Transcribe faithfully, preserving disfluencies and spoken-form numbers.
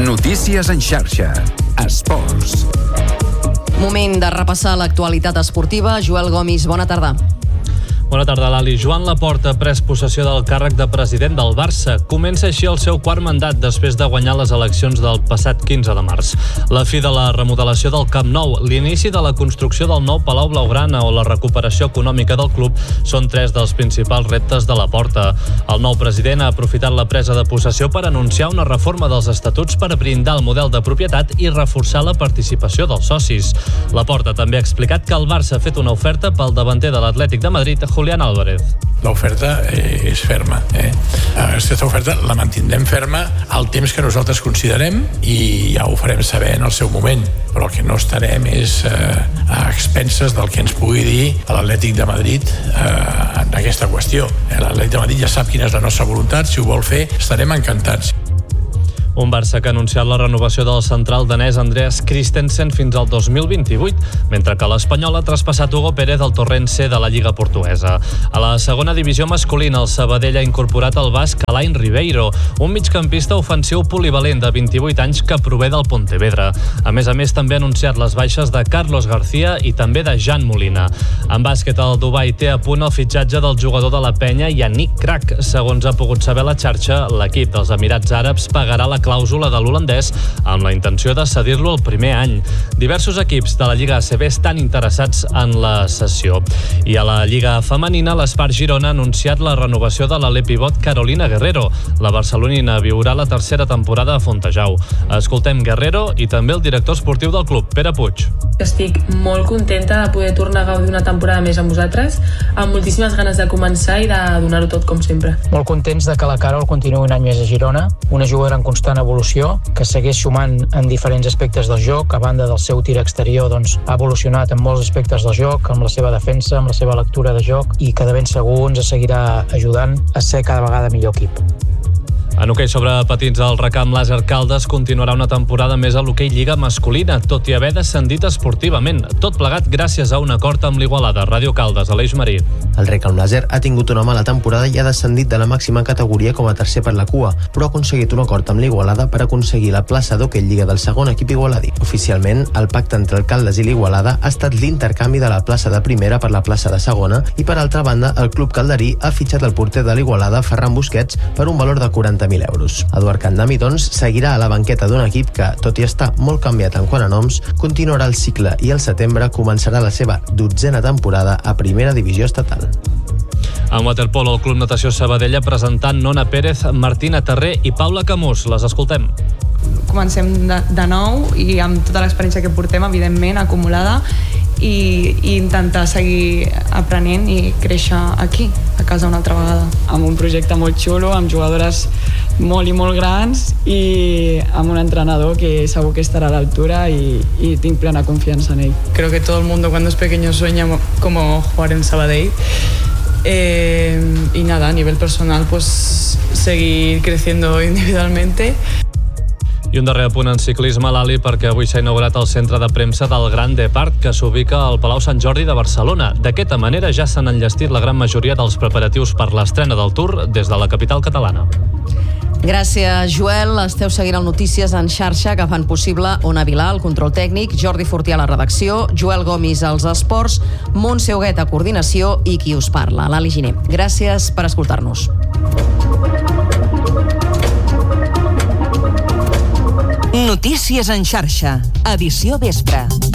Notícies en xarxa. Esports. Moment de repassar l'actualitat esportiva. Joel Gomis, bona tarda. Bona tarda, Lali. Joan Laporta ha pres possessió del càrrec de president del Barça. Comença així el seu quart mandat després de guanyar les eleccions del passat quinze de març. La fi de la remodelació del Camp Nou, l'inici de la construcció del nou Palau Blaugrana o la recuperació econòmica del club són tres dels principals reptes de Laporta. El nou president ha aprofitat la presa de possessió per anunciar una reforma dels estatuts per blindar el model de propietat i reforçar la participació dels socis. Laporta també ha explicat que el Barça ha fet una oferta pel davanter de l'Atlètic de Madrid, Julián Álvarez. L'oferta eh, és ferma. Eh? Aquesta oferta la mantindrem ferma al temps que nosaltres considerem i ja ho farem saber en el seu moment. Però el que no estarem és eh, a expenses del que ens pugui dir l'Atlètic de Madrid eh, en aquesta qüestió. Eh, L'Atlètic de Madrid ja sap quina és la nostra voluntat, si ho vol fer estarem encantats. Un Barça que ha anunciat la renovació del central danès Andreas Christensen fins al dos mil vint-i-vuit, mentre que l'Espanyol ha traspassat Hugo Pérez al torrent C de la Lliga Portuguesa. A la segona divisió masculina, el Sabadell ha incorporat el basc Alain Ribeiro, un migcampista ofensiu polivalent de vint-i-vuit anys que prové del Pontevedra. A més a més, també ha anunciat les baixes de Carlos García i també de Jan Molina. En bàsquet, el Dubai té a punt el fitxatge del jugador de la Penya, Yannick Crac. Segons ha pogut saber la xarxa, l'equip dels Emirats Àrabs pagarà la clàusula de l'holandès amb la intenció de cedir-lo el primer any. Diversos equips de la Lliga A C B estan interessats en la cessió. I a la Lliga Femenina, l'Espart Girona ha anunciat la renovació de l'ala pivot Carolina Guerrero. La barcelonina viurà la tercera temporada a Fontejau. Escoltem Guerrero i també el director esportiu del club, Pere Puig. Estic molt contenta de poder tornar a gaudir una temporada més amb vosaltres, amb moltíssimes ganes de començar i de donar-ho tot com sempre. Molt contents de que la Carol continuï un any més a Girona, una jugadora en constant evolució, que segueix sumant en diferents aspectes del joc. A banda del seu tir exterior, doncs, ha evolucionat en molts aspectes del joc, amb la seva defensa, amb la seva lectura de joc, i que de ben segur ens seguirà ajudant a ser cada vegada millor equip. En hoquei sobre patins, el Recamp Làser Caldes continuarà una temporada més a l'hoquei Lliga masculina, tot i haver descendit esportivament. Tot plegat gràcies a un acord amb l'Igualada. Ràdio Caldes, Aleix Marí. El Recamp Làser ha tingut una mala temporada i ha descendit de la màxima categoria com a tercer per la cua, però ha aconseguit un acord amb l'Igualada per aconseguir la plaça d'hoquei Lliga del segon equip igualadí. Oficialment, el pacte entre el Caldes i l'Igualada ha estat l'intercanvi de la plaça de primera per la plaça de segona i, per altra banda, el club calderí ha fitxat el porter de l'Igualada, Ferran Busquets, per un valor de quaranta mil euros. Eduard Candami, doncs, seguirà a la banqueta d'un equip que, tot i estar molt canviat en quant a noms, continuarà el cicle i al setembre començarà la seva dotzena temporada a primera divisió estatal. En waterpolo, el Club Natació Sabadell ha presentat Nona Pérez, Martina Terré i Paula Camús. Les escoltem. Comencem de, de nou i amb tota l'experiència que portem, evidentment, acumulada, i, i intentar seguir aprenent i créixer aquí, a casa una altra vegada. Amb un projecte molt xulo, amb jugadores molt i molt grans i amb un entrenador que segur que estarà a l'altura y, y tinc plena confianza en él. Creo que todo el mundo cuando es pequeño sueña como jugar en Sabadell. Eh, y nada, a nivel personal, pues seguir creciendo individualmente. I un darrer apunt en ciclisme, Lali, perquè avui s'ha inaugurat el centre de premsa del Gran Depart, que s'ubica al Palau Sant Jordi de Barcelona. D'aquesta manera ja s'han enllestit la gran majoria dels preparatius per l'estrena del Tour des de la capital catalana. Gràcies, Joel. Esteu seguint el Notícies en xarxa, que fan possible Ona Vilà, el control tècnic, Jordi Fortià a la redacció, Joel Gomis als esports, Montse Huguet a coordinació i qui us parla, Lali Giner. Gràcies per escoltar-nos. Notícies en xarxa, edició vespre.